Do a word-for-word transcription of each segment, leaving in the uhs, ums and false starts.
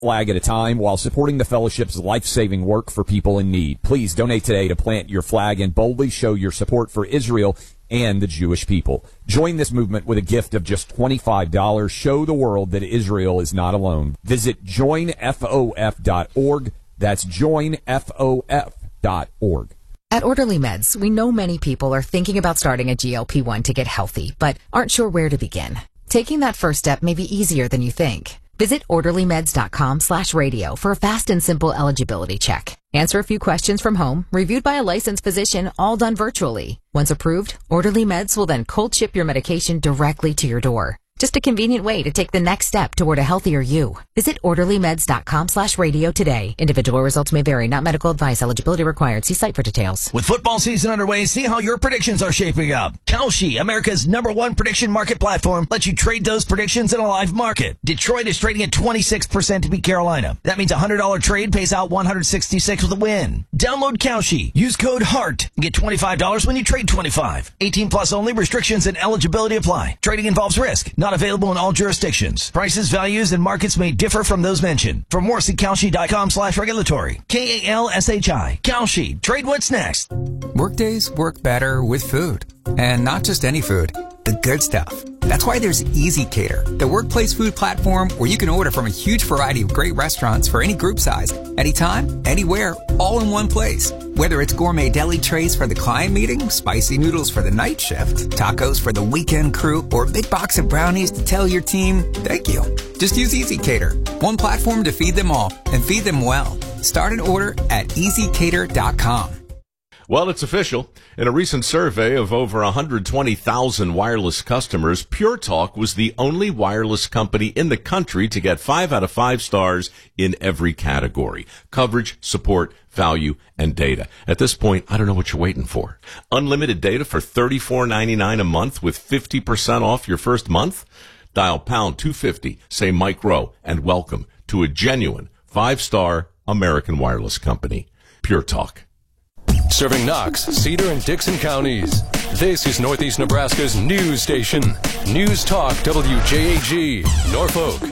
flag at a time while supporting the fellowship's life-saving work for people in need. Please donate today to plant your flag and boldly show your support for Israel and the Jewish people. Join this movement with a gift of just twenty-five dollars. Show the world that Israel is not alone. Visit join f o f dot org. That's join f o f dot org. At Orderly Meds, we know many people are thinking about starting a G L P one to get healthy, but aren't sure where to begin. Taking that first step may be easier than you think. Visit orderlymeds.com slash radio for a fast and simple eligibility check. Answer a few questions from home, reviewed by a licensed physician, all done virtually. Once approved, Orderly Meds will then cold ship your medication directly to your door. Just a convenient way to take the next step toward a healthier you. Visit orderlymeds.com slash radio today. Individual results may vary, not medical advice. Eligibility required. See site for details. With football season underway, see how your predictions are shaping up. Kalshi, America's number one prediction market platform, lets you trade those predictions in a live market. Detroit is trading at twenty-six percent to beat Carolina. That means a one hundred dollars trade pays out one hundred sixty-six with a win. Download Kalshi. Use code HEART and get twenty-five dollars when you trade twenty-five. eighteen plus only. Restrictions and eligibility apply. Trading involves risk. Not available in all jurisdictions. Prices, values, and markets may differ from those mentioned. For more, see Kalshi.com slash regulatory. K A L S H I. Kalshi. Trade what's next. Workdays work better with food. And not just any food. The good stuff. That's why there's Easy Cater, the workplace food platform where you can order from a huge variety of great restaurants for any group size, anytime, anywhere, all in one place. Whether it's gourmet deli trays for the client meeting, spicy noodles for the night shift, tacos for the weekend crew, or a big box of brownies to tell your team, thank you. Just use Easy Cater, one platform to feed them all, and feed them well. Start an order at easy cater dot com. Well, it's official. In a recent survey of over one hundred twenty thousand wireless customers, Pure Talk was the only wireless company in the country to get five out of five stars in every category: coverage, support, value, and data. At this point, I don't know what you're waiting for. Unlimited data for thirty-four ninety-nine a month with fifty percent off your first month? Dial pound two fifty, say Mike Rowe, and welcome to a genuine five-star American wireless company. Pure Talk. Serving Knox, Cedar, and Dixon counties. This is Northeast Nebraska's news station. News Talk W J A G, Norfolk.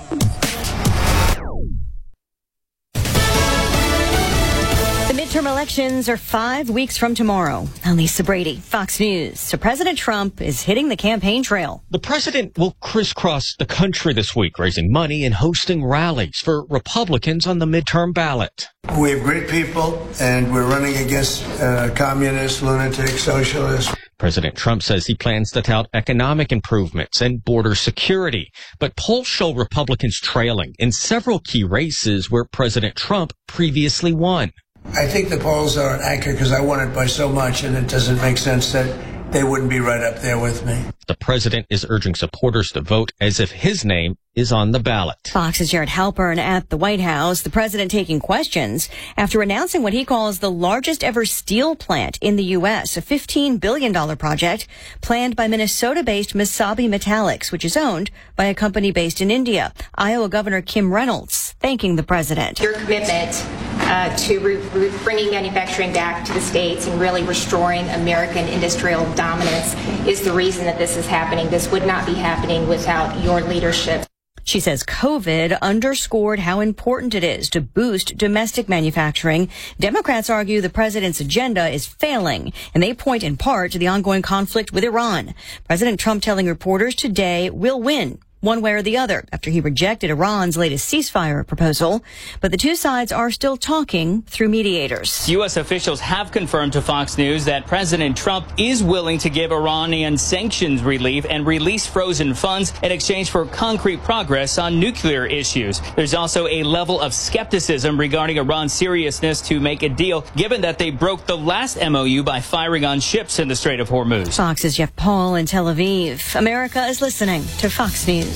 The midterm elections are five weeks from tomorrow. I'm Lisa Brady, Fox News. So President Trump is hitting the campaign trail. The president will crisscross the country this week, raising money and hosting rallies for Republicans on the midterm ballot. We have great people, and we're running against uh, communists, lunatics, socialists. President Trump says he plans to tout economic improvements and border security, but polls show Republicans trailing in several key races where President Trump previously won. I think the polls are accurate because I won it by so much, and it doesn't make sense that they wouldn't be right up there with me. The president is urging supporters to vote as if his name is on the ballot. Fox's Jared Halpern at the White House, the president taking questions after announcing what he calls the largest ever steel plant in the U S, a fifteen billion dollars project planned by Minnesota-based Mesabi Metallics, which is owned by a company based in India. Iowa Governor Kim Reynolds thanking the president. Your commitment uh, to re- re- bringing manufacturing back to the states and really restoring American industrial dominance is the reason that this is happening. This would not be happening without your leadership. She says COVID underscored how important it is to boost domestic manufacturing. Democrats argue the president's agenda is failing, and they point in part to the ongoing conflict with Iran. President Trump telling reporters today we'll win one way or the other after he rejected Iran's latest ceasefire proposal. But the two sides are still talking through mediators. U S officials have confirmed to Fox News that President Trump is willing to give Iranian sanctions relief and release frozen funds in exchange for concrete progress on nuclear issues. There's also a level of skepticism regarding Iran's seriousness to make a deal, given that they broke the last M O U by firing on ships in the Strait of Hormuz. Fox's Jeff Paul in Tel Aviv. America is listening to Fox News.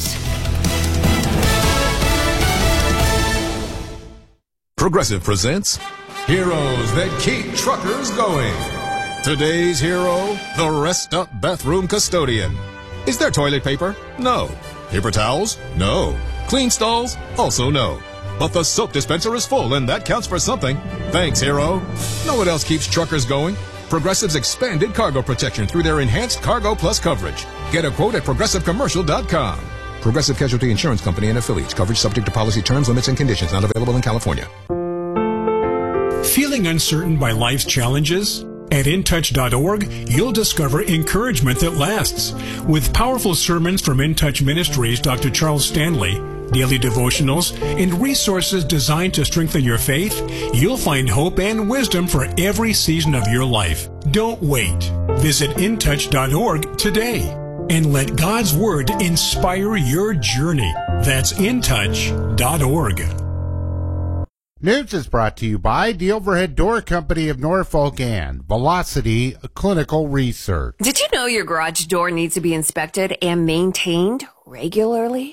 Progressive presents Heroes That Keep Truckers Going. Today's hero, the Rest Up Bathroom Custodian. Is there toilet paper? No. Paper towels? No. Clean stalls? Also no. But the soap dispenser is full, and that counts for something. Thanks, hero. Know what else keeps truckers going? Progressive's expanded cargo protection through their enhanced Cargo Plus coverage. Get a quote at progressive commercial dot com. Progressive Casualty Insurance Company and affiliates. Coverage subject to policy terms, limits, and conditions. Not available in California. Feeling uncertain by life's challenges? At in touch dot org, you'll discover encouragement that lasts. With powerful sermons from In Touch Ministries' Doctor Charles Stanley, daily devotionals, and resources designed to strengthen your faith, you'll find hope and wisdom for every season of your life. Don't wait. Visit in touch dot org today and let God's Word inspire your journey. That's in touch dot org. News is brought to you by the Overhead Door Company of Norfolk and Velocity Clinical Research. Did you know your garage door needs to be inspected and maintained regularly?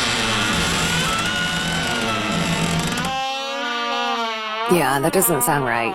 Yeah, that doesn't sound right.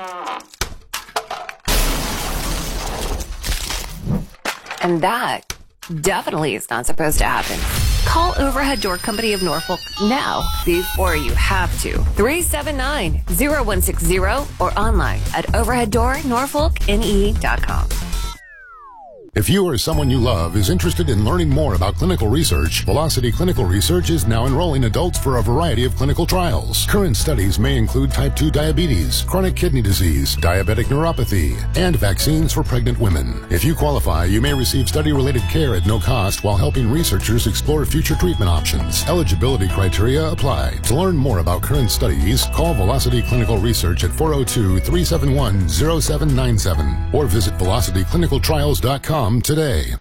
And that definitely is not supposed to happen. Call Overhead Door Company of Norfolk now before you have to. three seven nine, zero one six zero or online at overhead door norfolk n e dot com. If you or someone you love is interested in learning more about clinical research, Velocity Clinical Research is now enrolling adults for a variety of clinical trials. Current studies may include type two diabetes, chronic kidney disease, diabetic neuropathy, and vaccines for pregnant women. If you qualify, you may receive study-related care at no cost while helping researchers explore future treatment options. Eligibility criteria apply. To learn more about current studies, call Velocity Clinical Research at four oh two, three seven one, oh seven nine seven or visit velocity clinical trials dot com today.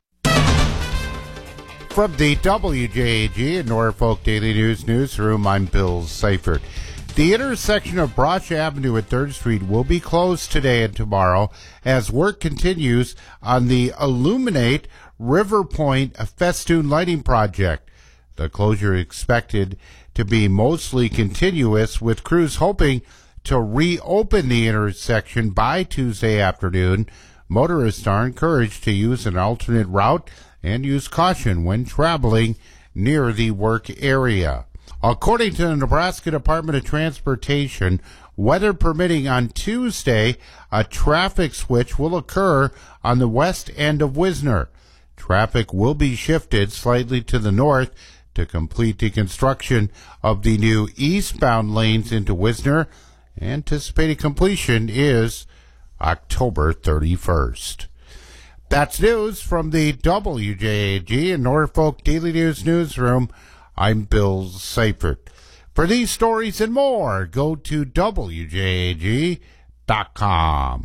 From the W J A G and Norfolk Daily News newsroom, I'm Bill Seifert. The intersection of Brosh Avenue and third Street will be closed today and tomorrow as work continues on the Illuminate River Point festoon lighting project. The closure is expected to be mostly continuous, with crews hoping to reopen the intersection by Tuesday afternoon. Motorists are encouraged to use an alternate route and use caution when traveling near the work area. According to the Nebraska Department of Transportation, weather permitting on Tuesday, a traffic switch will occur on the west end of Wisner. Traffic will be shifted slightly to the north to complete the construction of the new eastbound lanes into Wisner. Anticipated completion is October thirty-first. That's news from the W J A G and Norfolk Daily News newsroom. I'm Bill Seifert. For these stories and more, go to W J A G dot com.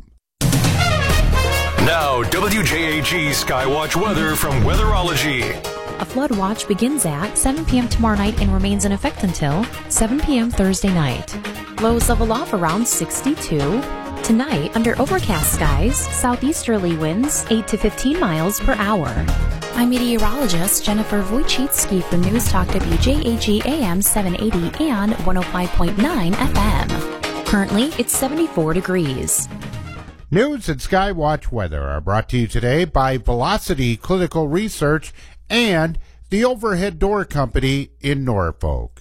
Now, W J A G Skywatch weather from Weatherology. A flood watch begins at seven p.m. tomorrow night and remains in effect until seven p.m. Thursday night. Lows level off around sixty-two. Tonight, under overcast skies, southeasterly winds eight to fifteen miles per hour. I'm meteorologist Jennifer Wojcicki for News Talk W J A G A M seven eighty and one oh five point nine F M. Currently, it's seventy-four degrees. News and Skywatch weather are brought to you today by Velocity Clinical Research and the Overhead Door Company in Norfolk.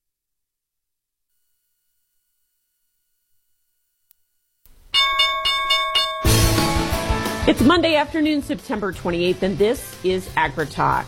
It's Monday afternoon, September twenty-eighth, and this is AgriTalk.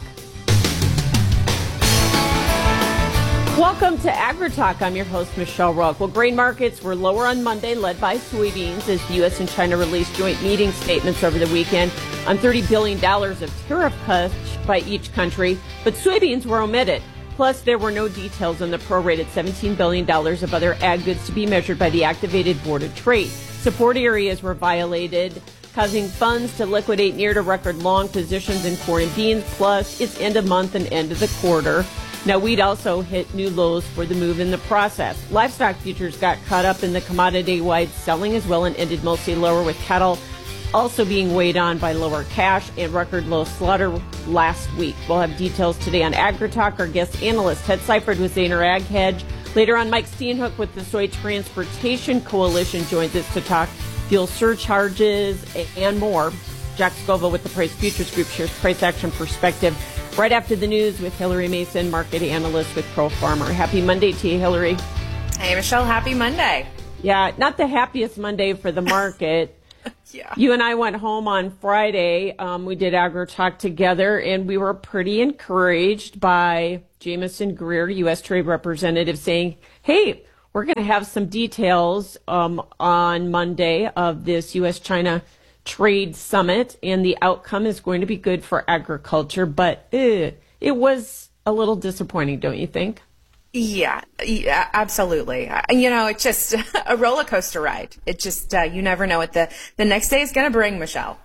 Welcome to AgriTalk. I'm your host, Michelle Rook. Well, grain markets were lower on Monday, led by soybeans, as the U S and China released joint meeting statements over the weekend on thirty billion dollars of tariff cuts by each country, but soybeans were omitted. Plus, there were no details on the prorated seventeen billion dollars of other ag goods to be measured by the activated Board of Trade. Support areas were violated, causing funds to liquidate near to record long positions in corn and beans, plus it's end of month and end of the quarter. Now, wheat also hit new lows for the move in the process. Livestock futures got caught up in the commodity-wide selling as well and ended mostly lower, with cattle also being weighed on by lower cash and record low slaughter last week. We'll have details today on AgriTalk. Our guest analyst, Ted Seifert with Zaner Ag Hedge. Later on, Mike Steenhoek with the Soy Transportation Coalition joins us to talk fuel surcharges and more. Jack Scoville with the Price Futures Group shares price action perspective right after the news with Hillary Mason, market analyst with Pro Farmer. Happy Monday to you, Hillary. Hey, Michelle. Happy Monday. Yeah, not the happiest Monday for the market. Yeah. You and I went home on Friday. Um, we did Agri Talk together, and we were pretty encouraged by Jamison Greer, U S Trade Representative, saying, hey, we're going to have some details um, on Monday of this U S China Trade Summit, and the outcome is going to be good for agriculture. But uh, it was a little disappointing, don't you think? Yeah, yeah, absolutely. You know, it's just a roller coaster ride. It just, uh, you never know what the, the next day is going to bring, Michelle.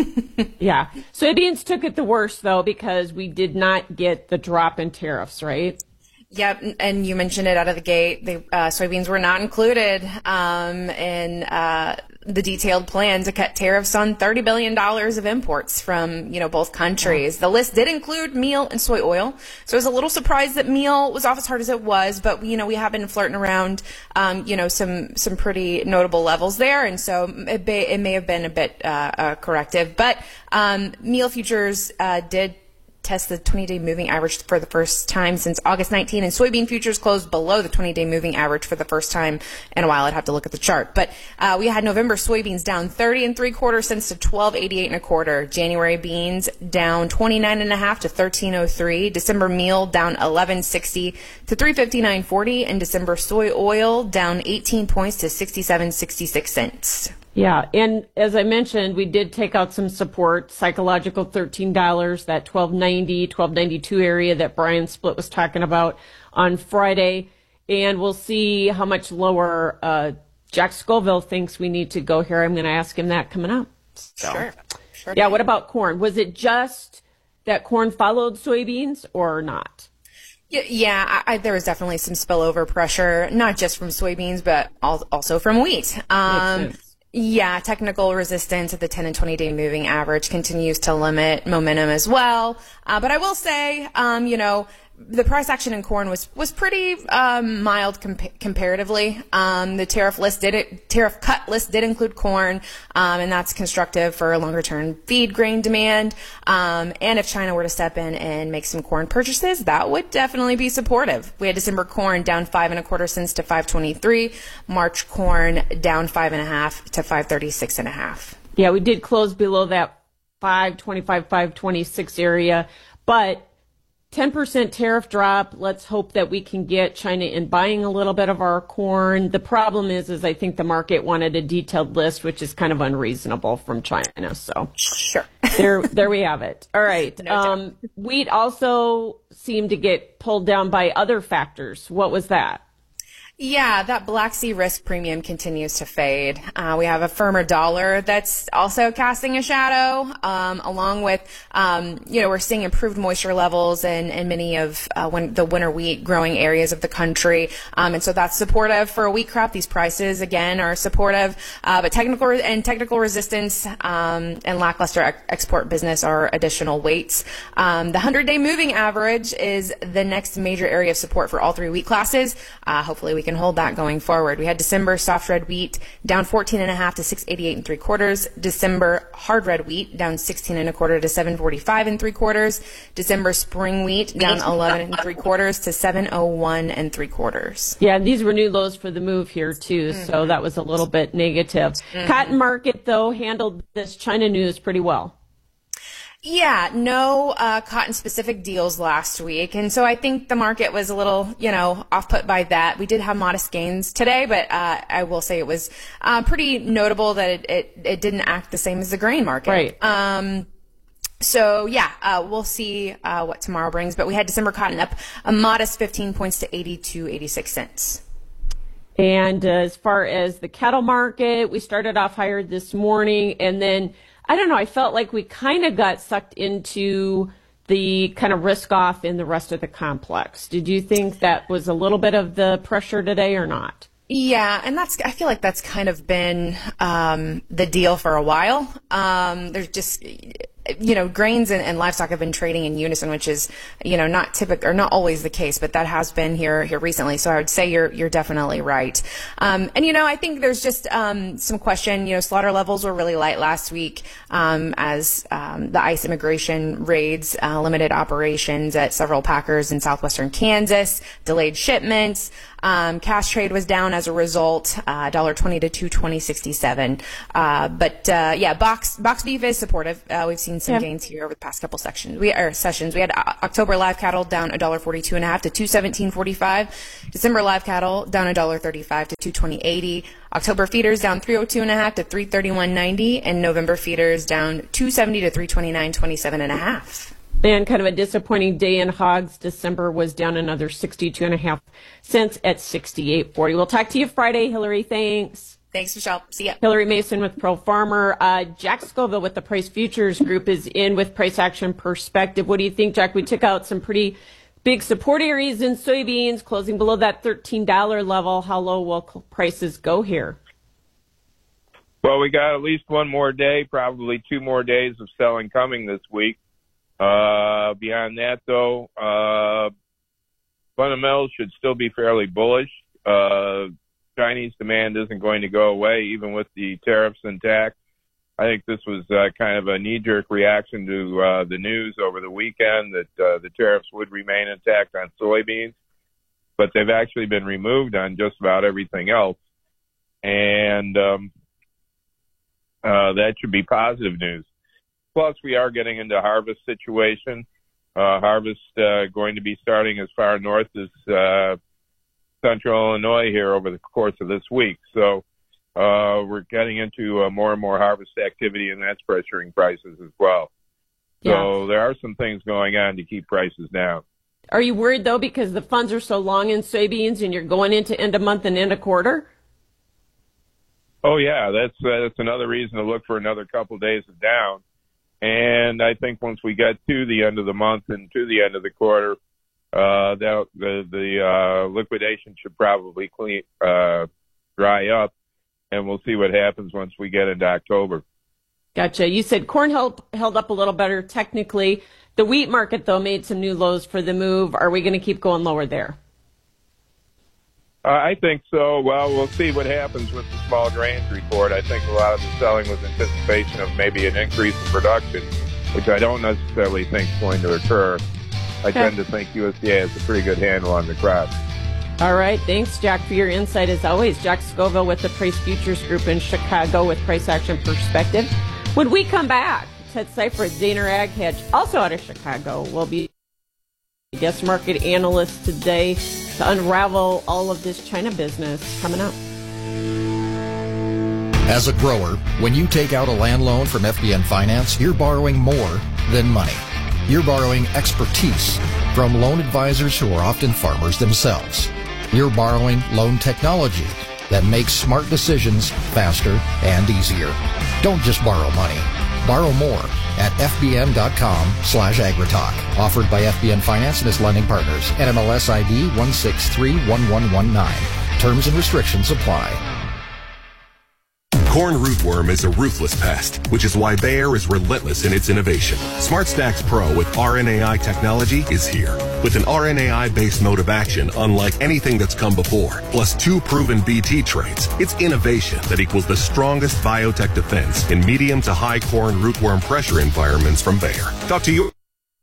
Yeah. Soybeans took it the worst, though, because we did not get the drop in tariffs, right? Yep, and you mentioned it out of the gate. The uh, soybeans were not included um, in uh, the detailed plan to cut tariffs on thirty billion dollars of imports from, you know, both countries. The list did include meal and soy oil, so I was a little surprised that meal was off as hard as it was. But you know, we have been flirting around, um, you know, some some pretty notable levels there, and so it, may, it may have been a bit uh, uh, corrective. But um, meal futures uh, did test the twenty-day moving average for the first time since August nineteenth, and soybean futures closed below the twenty-day moving average for the first time in a while. I'd have to look at the chart. But uh, we had November soybeans down thirty and three quarters cents to twelve eighty-eight and a quarter. January beans down twenty-nine and a half to thirteen oh three. December meal down eleven sixty to three fifty-nine forty, and December soy oil down eighteen points to sixty-seven sixty-six cents. Yeah, and as I mentioned, we did take out some support, psychological thirteen dollars, that twelve ninety, twelve ninety-two area that Brian Split was talking about on Friday, and we'll see how much lower uh, Jack Scoville thinks we need to go here. I'm going to ask him that coming up. So, sure. sure. Yeah, what about corn? Was it just that corn followed soybeans or not? Yeah, I, I, there was definitely some spillover pressure, not just from soybeans, but al- also from wheat. Um, Yeah, technical resistance at the ten and twenty day moving average continues to limit momentum as well. Uh, but I will say, um, you know, the price action in corn was was pretty um, mild compa- comparatively. Um, the tariff list did it, tariff cut list did include corn, um, and that's constructive for longer term feed grain demand. Um, and if China were to step in and make some corn purchases, that would definitely be supportive. We had December corn down five and a quarter cents to five twenty three. March corn down five and a half to five thirty six and a half. Yeah, we did close below that five twenty five, five twenty six area, but ten percent tariff drop. Let's hope that we can get China in buying a little bit of our corn. The problem is, is I think the market wanted a detailed list, which is kind of unreasonable from China. So sure, there, there we have it. All right. No um, wheat also seemed to get pulled down by other factors. What was that? Yeah, that Black Sea risk premium continues to fade. Uh, we have a firmer dollar that's also casting a shadow, um, along with, um, you know, we're seeing improved moisture levels in, in many of uh, when the winter wheat growing areas of the country. Um, and so that's supportive for a wheat crop. These prices, again, are supportive. Uh, but technical re- and technical resistance um, and lackluster ex- export business are additional weights. Um, the hundred-day moving average is the next major area of support for all three wheat classes. Uh, hopefully we can hold that going forward. We had December soft red wheat down fourteen and a half to six eighty-eight and three quarters. December hard red wheat down sixteen and a quarter to seven forty-five and three quarters. December spring wheat down eleven and three quarters to seven oh one and three quarters. Yeah, these were new lows for the move here too, mm-hmm. so that was a little bit negative. Mm-hmm. Cotton market though handled this China news pretty well. Yeah, no uh, cotton-specific deals last week, and so I think the market was a little, you know, off-put by that. We did have modest gains today, but uh, I will say it was uh, pretty notable that it, it, it didn't act the same as the grain market. Right. Um, so, yeah, uh, we'll see uh, what tomorrow brings, but we had December cotton up a modest fifteen points to eighty-two eighty-six cents. And uh, as far as the cattle market, we started off higher this morning, and then I don't know, I felt like we kind of got sucked into the kind of risk off in the rest of the complex. Did you think that was a little bit of the pressure today or not? Yeah, and that's, I feel like that's kind of been um, the deal for a while. Um, there's just, you know, grains and, and livestock have been trading in unison, which is, you know, not typical or not always the case, but that has been here here recently. So I would say you're you're definitely right. Um, and you know, I think there's just um, some question. You know, slaughter levels were really light last week um, as um, the ICE immigration raids uh, limited operations at several packers in southwestern Kansas, delayed shipments. Um, cash trade was down as a result, uh, one dollar twenty to two twenty sixty-seven. Uh, but uh, yeah, box box beef is supportive. Uh, we've seen some Yeah. gains here over the past couple sections. We or sessions. We had uh, October live cattle down one dollar forty-two and a half to two seventeen forty-five. December live cattle down one dollar thirty-five to two twenty eighty. October feeders down three oh two and a half to three thirty-one ninety, and November feeders down two seventy to three twenty-nine twenty-seven and a half. And kind of a disappointing day in hogs. December was down another sixty-two and a half cents at sixty-eight forty. We'll talk to you Friday, Hillary. Thanks. Thanks, Michelle. See ya. Hillary Mason with Pro Farmer. Uh, Jack Scoville with the Price Futures Group is in with Price Action Perspective. What do you think, Jack? We took out some pretty big support areas in soybeans, closing below that thirteen dollar level. How low will prices go here? Well, we got at least one more day, probably two more days of selling coming this week. Uh, beyond that, though, uh, fundamentals should still be fairly bullish. Uh, Chinese demand isn't going to go away, even with the tariffs intact. I think this was uh, kind of a knee-jerk reaction to uh, the news over the weekend that uh, the tariffs would remain intact on soybeans, but they've actually been removed on just about everything else. And um, uh, that should be positive news. Plus, we are getting into harvest situation. Uh, harvest uh, going to be starting as far north as uh, central Illinois here over the course of this week. So uh, we're getting into uh, more and more harvest activity, and that's pressuring prices as well. So Yeah. there are some things going on to keep prices down. Are you worried, though, because the funds are so long in soybeans and you're going into end of month and end of quarter? Oh, yeah, that's, uh, that's another reason to look for another couple days of down. And I think once we get to the end of the month and to the end of the quarter, uh, that, the, the uh, liquidation should probably clean, uh, dry up, and we'll see what happens once we get into October. Gotcha. You said corn held, held up a little better technically. The wheat market, though, made some new lows for the move. Are we going to keep going lower there? Uh, I think so. Well, we'll see what happens with the small grains report. I think a lot of the selling was anticipation of maybe an increase in production, which I don't necessarily think is going to occur. I Okay. tend to think U S D A has a pretty good handle on the crop. All right. Thanks, Jack, for your insight as always. Jack Scoville with the Price Futures Group in Chicago with Price Action Perspective. When we come back, Ted Seifert, Zaner Ag Hedge, also out of Chicago, will be guest market analyst today to unravel all of this China business coming up. As a grower, when you take out a land loan from F B N Finance, you're borrowing more than money. You're borrowing expertise from loan advisors who are often farmers themselves. You're borrowing loan technology that makes smart decisions faster and easier. Don't just borrow money. Borrow more at fbn.com slash agritalk. Offered by F B N Finance and its lending partners. N M L S I D one six three one one one nine. Terms and restrictions apply. Corn rootworm is a ruthless pest, which is why Bayer is relentless in its innovation. SmartStax Pro with R N A I technology is here. With an R N A I-based mode of action unlike anything that's come before, plus two proven B T traits, it's innovation that equals the strongest biotech defense in medium to high corn rootworm pressure environments from Bayer. Talk to you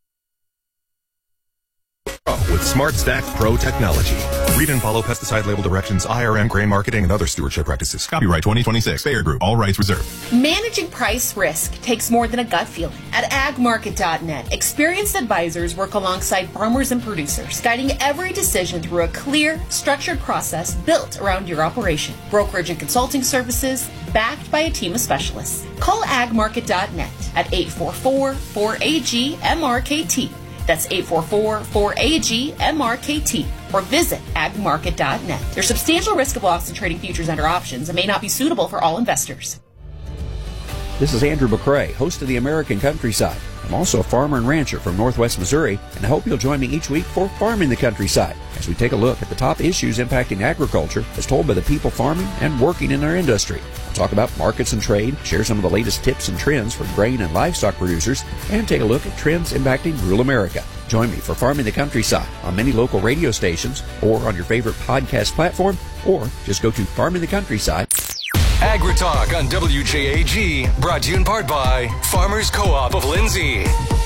with SmartStax Pro technology. Read and follow pesticide label directions, I R M grain marketing, and other stewardship practices. Copyright twenty twenty-six. Bayer Group. All rights reserved. Managing price risk takes more than a gut feeling. At ag market dot net, experienced advisors work alongside farmers and producers, guiding every decision through a clear, structured process built around your operation. Brokerage and consulting services backed by a team of specialists. Call ag market dot net at eight four four, four A G, M R K T. That's eight four four, four A G, M R K T. Or visit ag market dot net. There's substantial risk of loss in trading futures under options and may not be suitable for all investors. This is Andrew McCrae, host of the American Countryside. I'm also a farmer and rancher from Northwest Missouri, and I hope you'll join me each week for Farming the Countryside, as we take a look at the top issues impacting agriculture as told by the people farming and working in our industry. We'll talk about markets and trade, share some of the latest tips and trends for grain and livestock producers, and take a look at trends impacting rural America. Join me for Farming the Countryside on many local radio stations or on your favorite podcast platform, or just go to Farming the Countryside. AgriTalk on W J A G, brought to you in part by Farmers Co-op of Lindsay.